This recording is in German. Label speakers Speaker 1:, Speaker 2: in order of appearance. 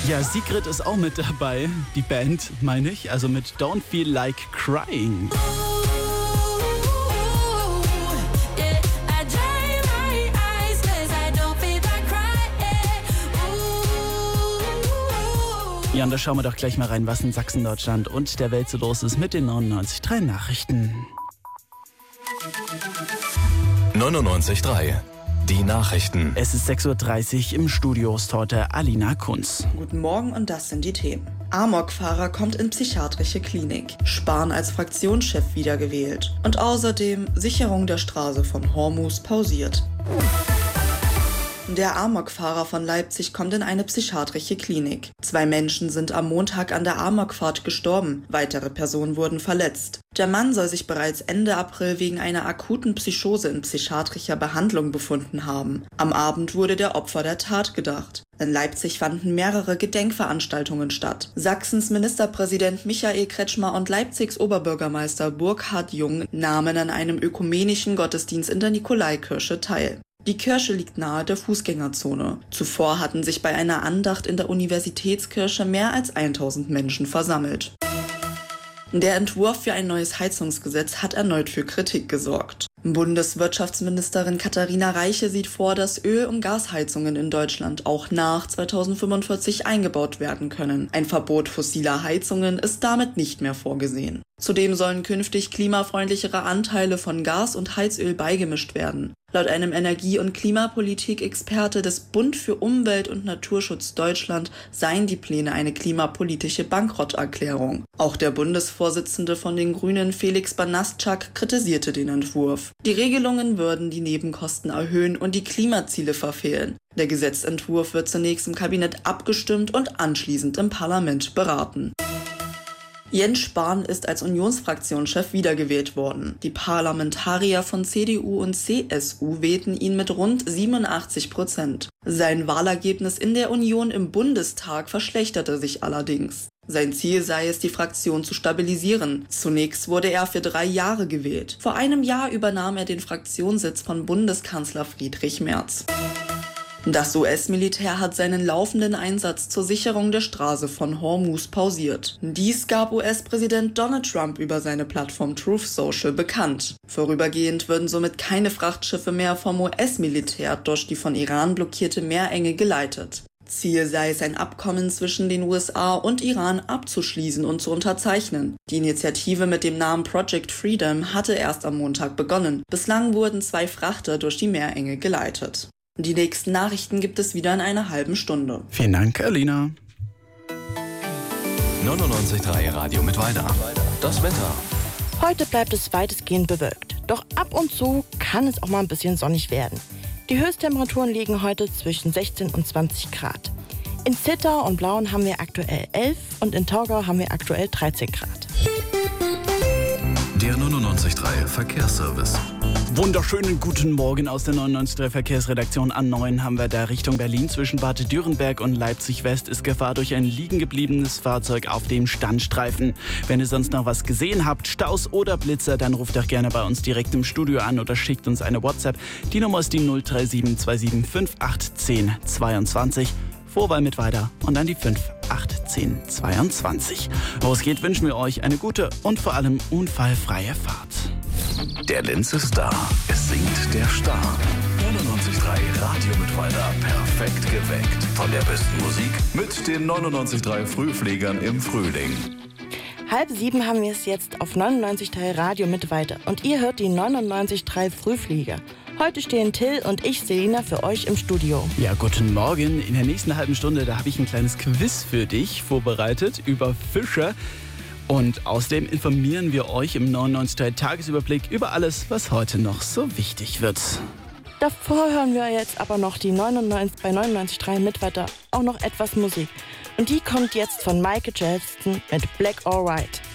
Speaker 1: Ja, Sigrid ist auch mit dabei, die Band, meine ich, also mit Don't Feel Like Crying. Ja, und da schauen wir doch gleich mal rein, was in Sachsen, Deutschland und der Welt so los ist mit den 99.3 Nachrichten.
Speaker 2: 99.3 Die Nachrichten.
Speaker 1: Es ist 6.30 Uhr, im Studio ist heute Alina Kunz.
Speaker 3: Guten Morgen und das sind die Themen. Amokfahrer kommt in psychiatrische Klinik. Spahn als Fraktionschef wiedergewählt. Und außerdem Sicherung der Straße von Hormus pausiert. Der Amokfahrer von Leipzig kommt in eine psychiatrische Klinik. 2 Menschen sind am Montag an der Amokfahrt gestorben. Weitere Personen wurden verletzt. Der Mann soll sich bereits Ende April wegen einer akuten Psychose in psychiatrischer Behandlung befunden haben. Am Abend wurde der Opfer der Tat gedacht. In Leipzig fanden mehrere Gedenkveranstaltungen statt. Sachsens Ministerpräsident Michael Kretschmer und Leipzigs Oberbürgermeister Burkhard Jung nahmen an einem ökumenischen Gottesdienst in der Nikolaikirche teil. Die Kirche liegt nahe der Fußgängerzone. Zuvor hatten sich bei einer Andacht in der Universitätskirche mehr als 1000 Menschen versammelt. Der Entwurf für ein neues Heizungsgesetz hat erneut für Kritik gesorgt. Bundeswirtschaftsministerin Katharina Reiche sieht vor, dass Öl- und Gasheizungen in Deutschland auch nach 2045 eingebaut werden können. Ein Verbot fossiler Heizungen ist damit nicht mehr vorgesehen. Zudem sollen künftig klimafreundlichere Anteile von Gas und Heizöl beigemischt werden. Laut einem Energie- und Klimapolitik-Experte des Bund für Umwelt und Naturschutz Deutschland seien die Pläne eine klimapolitische Bankrotterklärung. Auch der Bundesvorsitzende von den Grünen, Felix Banaszak, kritisierte den Entwurf. Die Regelungen würden die Nebenkosten erhöhen und die Klimaziele verfehlen. Der Gesetzentwurf wird zunächst im Kabinett abgestimmt und anschließend im Parlament beraten. Jens Spahn ist als Unionsfraktionschef wiedergewählt worden. Die Parlamentarier von CDU und CSU wählten ihn mit rund 87%. Sein Wahlergebnis in der Union im Bundestag verschlechterte sich allerdings. Sein Ziel sei es, die Fraktion zu stabilisieren. Zunächst wurde er für 3 Jahre gewählt. Vor einem Jahr übernahm er den Fraktionssitz von Bundeskanzler Friedrich Merz. Das US-Militär hat seinen laufenden Einsatz zur Sicherung der Straße von Hormus pausiert. Dies gab US-Präsident Donald Trump über seine Plattform Truth Social bekannt. Vorübergehend würden somit keine Frachtschiffe mehr vom US-Militär durch die von Iran blockierte Meerenge geleitet. Ziel sei es, ein Abkommen zwischen den USA und Iran abzuschließen und zu unterzeichnen. Die Initiative mit dem Namen Project Freedom hatte erst am Montag begonnen. Bislang wurden 2 Frachter durch die Meerenge geleitet. Die nächsten Nachrichten gibt es wieder in einer halben Stunde.
Speaker 1: Vielen Dank, Alina.
Speaker 2: 99.3 Radio mit Weiter. Das Wetter.
Speaker 4: Heute bleibt es weitestgehend bewölkt. Doch ab und zu kann es auch mal ein bisschen sonnig werden. Die Höchsttemperaturen liegen heute zwischen 16 und 20 Grad. In Zittau und Blauen haben wir aktuell 11 und in Taugau haben wir aktuell 13 Grad.
Speaker 2: Der 99.3 Verkehrsservice.
Speaker 1: Wunderschönen guten Morgen aus der 99.3 Verkehrsredaktion. An 9 haben wir da Richtung Berlin. Zwischen Bad Dürrenberg und Leipzig West ist Gefahr durch ein liegen gebliebenes Fahrzeug auf dem Standstreifen. Wenn ihr sonst noch was gesehen habt, Staus oder Blitzer, dann ruft doch gerne bei uns direkt im Studio an oder schickt uns eine WhatsApp. Die Nummer ist die 03727 5810 22. Vorwahl mit Weiter und dann die 51822. Wo es geht, wünschen wir euch eine gute und vor allem unfallfreie Fahrt.
Speaker 2: Der Linz ist da. Es singt der Star. 99.3 Radio mit Weiter. Perfekt geweckt. Von der besten Musik mit den 99.3 Frühfliegern im Frühling.
Speaker 4: 6:30 haben wir es jetzt auf 99.3 Radio mit Weiter. Und ihr hört die 99.3 Frühflieger. Heute stehen Till und ich, Selina, für euch im Studio.
Speaker 1: Ja, guten Morgen. In der nächsten halben Stunde, da habe ich ein kleines Quiz für dich vorbereitet über Fische. Und außerdem informieren wir euch im 99.3 Tagesüberblick über alles, was heute noch so wichtig wird.
Speaker 4: Davor hören wir jetzt aber noch bei 99.3 mit Weiter auch noch etwas Musik. Und die kommt jetzt von Michael Jackson mit Black or White.